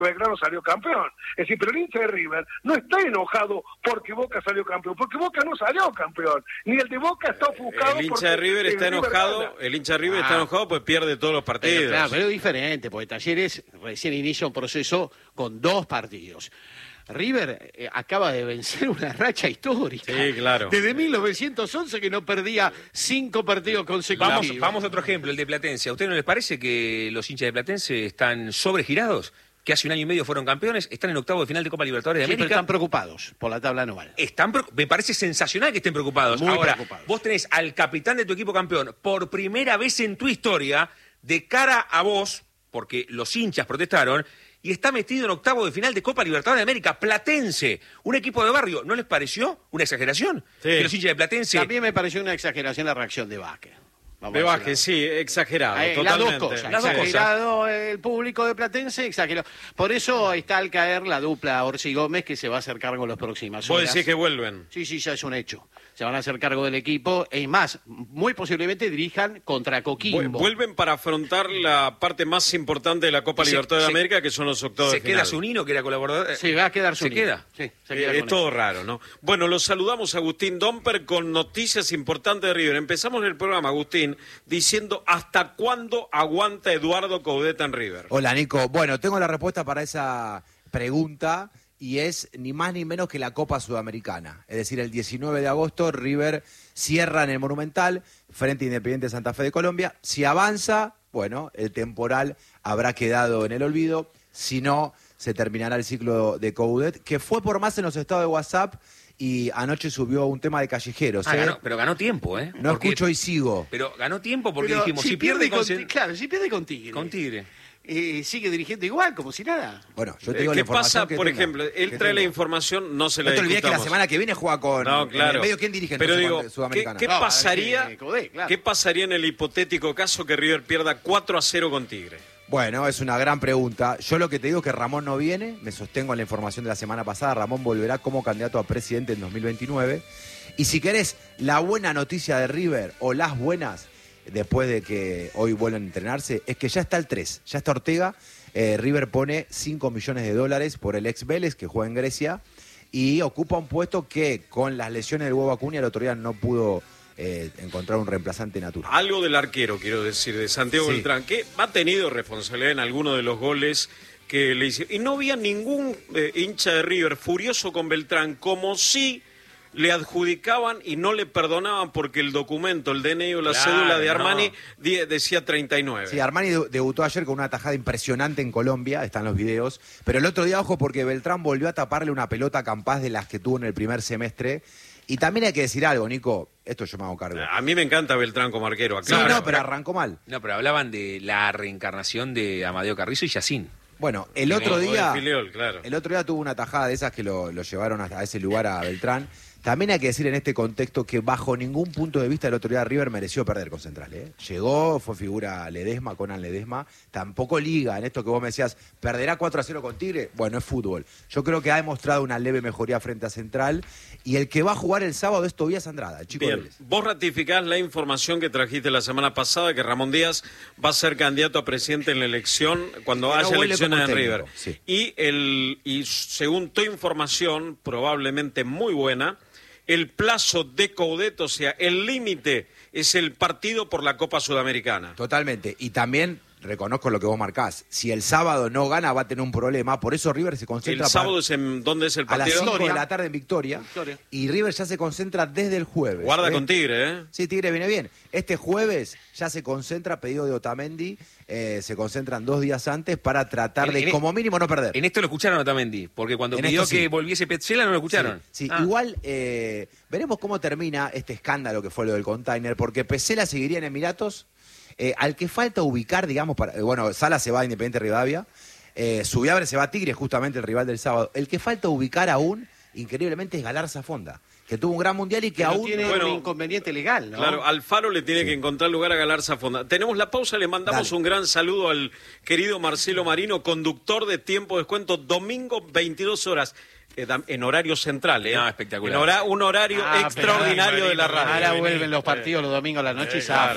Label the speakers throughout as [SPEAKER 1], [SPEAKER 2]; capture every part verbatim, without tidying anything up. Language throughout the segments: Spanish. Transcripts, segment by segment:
[SPEAKER 1] Belgrano salió campeón. Es decir, pero el hincha de River no está enojado porque Boca salió campeón, porque Boca no salió campeón. Ni el de Boca está ofuscado.
[SPEAKER 2] El hincha de River está
[SPEAKER 1] River
[SPEAKER 2] enojado,
[SPEAKER 1] gana.
[SPEAKER 2] el hincha de River
[SPEAKER 3] Ah.
[SPEAKER 2] está enojado pues pierde todos los partidos.
[SPEAKER 3] Pero, claro, pero es diferente, porque Talleres recién inicia un proceso con dos partidos. River eh, acaba de vencer una racha histórica.
[SPEAKER 2] Sí, claro.
[SPEAKER 3] Desde mil novecientos once que no perdía cinco partidos consecutivos.
[SPEAKER 4] Vamos, vamos a otro ejemplo, el de Platense. ¿A usted no les parece que los hinchas de Platense están sobregirados? Que hace un año y medio fueron campeones, están en octavo de final de Copa Libertadores de
[SPEAKER 3] Sí, pero
[SPEAKER 4] América.
[SPEAKER 3] están preocupados por la tabla anual.
[SPEAKER 4] Están, me parece sensacional que estén preocupados.
[SPEAKER 3] Muy
[SPEAKER 4] Ahora,
[SPEAKER 3] preocupados.
[SPEAKER 4] vos tenés al capitán de tu equipo campeón por primera vez en tu historia, de cara a vos, porque los hinchas protestaron, y está metido en octavo de final de Copa Libertadores de América, Platense, un equipo de barrio. ¿No les pareció una exageración?
[SPEAKER 2] Sí.
[SPEAKER 4] Que los hinchas de Platense...
[SPEAKER 3] También me pareció una exageración la reacción de Vázquez. Vamos
[SPEAKER 2] De
[SPEAKER 3] a
[SPEAKER 2] Vázquez,
[SPEAKER 3] decirlo.
[SPEAKER 2] sí, exagerado,
[SPEAKER 3] Eh, las
[SPEAKER 2] totalmente.
[SPEAKER 3] dos cosas,
[SPEAKER 4] Las dos cosas.
[SPEAKER 3] exagerado el público de Platense, exagerado. Por eso está al caer la dupla Orsi Gómez que se va a hacer cargo en las próximas
[SPEAKER 2] Vos
[SPEAKER 3] horas.
[SPEAKER 2] decís que vuelven.
[SPEAKER 3] Sí, sí, ya es un hecho. Se van a hacer cargo del equipo. Es más, muy posiblemente dirijan contra Coquimbo.
[SPEAKER 2] Vu- Vuelven para afrontar la parte más importante de la Copa
[SPEAKER 4] Se-
[SPEAKER 2] Libertadores
[SPEAKER 4] se-
[SPEAKER 2] de América, que son los octavos
[SPEAKER 4] Se
[SPEAKER 2] de
[SPEAKER 4] queda
[SPEAKER 2] final.
[SPEAKER 4] Zunino, que era colaborador...
[SPEAKER 3] Se va a quedar
[SPEAKER 4] ¿Se
[SPEAKER 3] Zunino.
[SPEAKER 4] queda?
[SPEAKER 3] Sí, se
[SPEAKER 2] Eh,
[SPEAKER 3] queda
[SPEAKER 2] es
[SPEAKER 3] con
[SPEAKER 2] todo
[SPEAKER 3] eso.
[SPEAKER 2] raro, ¿no? Bueno, los saludamos a Agustín Domper con noticias importantes de River. Empezamos el programa, Agustín, diciendo hasta cuándo aguanta Eduardo Coudet en River.
[SPEAKER 5] Hola, Nico. Bueno, tengo la respuesta para esa pregunta y es ni más ni menos que la Copa Sudamericana. Es decir, el diecinueve de agosto River cierra en el Monumental frente a Independiente Santa Fe de Colombia. Si avanza, bueno, el temporal habrá quedado en el olvido. Si no, se terminará el ciclo de Coudet, que fue por más en los estados de WhatsApp y anoche subió un tema de callejeros.
[SPEAKER 4] Ah,
[SPEAKER 5] ¿eh?
[SPEAKER 4] ganó, pero ganó tiempo, ¿eh?
[SPEAKER 5] No
[SPEAKER 4] Porque-
[SPEAKER 5] escucho y sigo.
[SPEAKER 4] Pero ganó tiempo porque
[SPEAKER 3] Pero
[SPEAKER 4] dijimos, si, pierde, con,
[SPEAKER 3] con, Claro, si pierde con Tigre.
[SPEAKER 4] con Tigre.
[SPEAKER 3] Eh, sigue dirigiendo igual, como si nada.
[SPEAKER 5] Bueno, yo te
[SPEAKER 2] Eh,
[SPEAKER 5] digo la
[SPEAKER 2] ¿Qué
[SPEAKER 5] información
[SPEAKER 2] pasa,
[SPEAKER 5] que
[SPEAKER 2] por
[SPEAKER 5] tengo,
[SPEAKER 2] ejemplo? Él
[SPEAKER 5] que
[SPEAKER 2] trae la
[SPEAKER 5] tengo.
[SPEAKER 2] información, no se la
[SPEAKER 5] No te olvides que la
[SPEAKER 2] discutamos.
[SPEAKER 5] semana que viene juega con
[SPEAKER 2] No,
[SPEAKER 5] en
[SPEAKER 2] claro.
[SPEAKER 5] el medio. ¿Quién dirige
[SPEAKER 2] Pero
[SPEAKER 5] entonces
[SPEAKER 2] digo,
[SPEAKER 5] con Sudamericana?
[SPEAKER 2] ¿qué, qué
[SPEAKER 3] No,
[SPEAKER 2] pasaría,
[SPEAKER 3] eh, Coudet, claro.
[SPEAKER 2] ¿qué pasaría en el hipotético caso que River pierda cuatro a cero con Tigre?
[SPEAKER 5] Bueno, es una gran pregunta. Yo lo que te digo es que Ramón no viene, me sostengo en la información de la semana pasada, Ramón volverá como candidato a presidente en dos mil veintinueve. Y si querés la buena noticia de River, o las buenas, después de que hoy vuelvan a entrenarse, es que ya está el tres, ya está Ortega. Eh, River pone cinco millones de dólares por el ex Vélez, que juega en Grecia, y ocupa un puesto que con las lesiones del huevo Acuña el otro día no pudo eh, encontrar un reemplazante natural.
[SPEAKER 2] Algo del arquero, quiero decir, de Santiago
[SPEAKER 5] Sí.
[SPEAKER 2] Beltrán, que ha tenido responsabilidad en alguno de los goles que le hicieron. Y no había ningún eh, hincha de River furioso con Beltrán, como si le adjudicaban y no le perdonaban porque el documento, el D N I o la
[SPEAKER 4] Claro,
[SPEAKER 2] cédula de
[SPEAKER 4] no.
[SPEAKER 2] Armani di- decía treinta y nueve.
[SPEAKER 5] Sí, Armani de- debutó ayer con una tajada impresionante en Colombia, están los videos, pero el otro día, ojo, porque Beltrán volvió a taparle una pelota capaz de las que tuvo en el primer semestre. Y también hay que decir algo, Nico, esto yo me hago cargo.
[SPEAKER 2] A mí me encanta Beltrán como arquero.
[SPEAKER 5] Sí,
[SPEAKER 2] aclaro.
[SPEAKER 5] no, pero arrancó mal.
[SPEAKER 4] No, pero hablaban de la reencarnación de Amadeo Carrizo y Yacín.
[SPEAKER 5] Bueno, el otro
[SPEAKER 2] O de
[SPEAKER 5] día...
[SPEAKER 2] Filiol, claro.
[SPEAKER 5] El otro día tuvo una tajada de esas que lo, lo llevaron hasta ese lugar a Beltrán. También hay que decir en este contexto que bajo ningún punto de vista el otro día River mereció perder con Central. ¿eh? Llegó, fue figura Ledesma, Conan Ledesma. Tampoco liga en esto que vos me decías, ¿perderá cuatro a cero con Tigre? Bueno, es fútbol. Yo creo que ha demostrado una leve mejoría frente a Central. Y el que va a jugar el sábado es Tobías Andrada, el chico de
[SPEAKER 2] Bien,
[SPEAKER 5] Vélez.
[SPEAKER 2] vos ratificás la información que trajiste la semana pasada, que Ramón Díaz va a ser candidato a presidente en la elección cuando
[SPEAKER 5] Que no
[SPEAKER 2] haya
[SPEAKER 5] vuelve
[SPEAKER 2] elecciones
[SPEAKER 5] como
[SPEAKER 2] en
[SPEAKER 5] técnico,
[SPEAKER 2] River.
[SPEAKER 5] sí.
[SPEAKER 2] Y, el, y según tu información, probablemente muy buena, el plazo de Coudet, o sea, el límite es el partido por la Copa Sudamericana.
[SPEAKER 5] Totalmente. Y también reconozco lo que vos marcás. Si el sábado no gana, va a tener un problema. Por eso River se concentra...
[SPEAKER 2] El sábado
[SPEAKER 5] para-
[SPEAKER 2] es en, ¿dónde es el
[SPEAKER 5] a las
[SPEAKER 2] partido?
[SPEAKER 5] cinco de la tarde en Victoria,
[SPEAKER 3] Victoria.
[SPEAKER 5] y River ya se concentra desde el jueves.
[SPEAKER 2] Guarda
[SPEAKER 5] ¿eh?
[SPEAKER 2] con Tigre, ¿eh?
[SPEAKER 5] Sí, Tigre viene bien. Este jueves ya se concentra, pedido de Otamendi, eh, se concentran dos días antes para tratar
[SPEAKER 4] En-
[SPEAKER 5] de,
[SPEAKER 4] en-
[SPEAKER 5] como mínimo, no perder.
[SPEAKER 4] En esto lo escucharon a Otamendi, porque cuando
[SPEAKER 5] En
[SPEAKER 4] pidió
[SPEAKER 5] esto sí.
[SPEAKER 4] que volviese Petzela no lo escucharon.
[SPEAKER 5] Sí, sí.
[SPEAKER 4] Ah.
[SPEAKER 5] Igual eh, veremos cómo termina este escándalo que fue lo del container, porque Pesela seguiría en Emiratos, eh, al que falta ubicar, digamos, para, eh, bueno, Sala se va a Independiente Rivadavia, eh, Subiabre se va a Tigre, justamente el rival del sábado. El que falta ubicar aún, increíblemente, es Galarza Fonda, que tuvo un gran mundial y que
[SPEAKER 3] Pero
[SPEAKER 5] aún...
[SPEAKER 3] tiene
[SPEAKER 2] bueno,
[SPEAKER 3] un inconveniente legal, ¿no?
[SPEAKER 2] Claro, Alfaro le tiene que encontrar lugar a Galarza Fonda. Tenemos la pausa, le mandamos
[SPEAKER 5] Dale.
[SPEAKER 2] un gran saludo al querido Marcelo Marino, conductor de Tiempo de Descuento, domingo veintidós horas, eh, da- en horario central. ¿eh?
[SPEAKER 4] No, espectacular.
[SPEAKER 2] En hora- un horario
[SPEAKER 3] Ah,
[SPEAKER 2] extraordinario
[SPEAKER 3] pero-
[SPEAKER 2] de la radio.
[SPEAKER 3] Ahora vuelven los partidos los domingos a la noche y
[SPEAKER 2] Eh, claro.
[SPEAKER 3] zafa.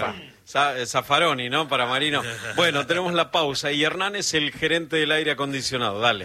[SPEAKER 2] Za- Zaffaroni, ¿no? Para Marino. Bueno, tenemos la pausa y Hernán es el gerente del aire acondicionado. Dale.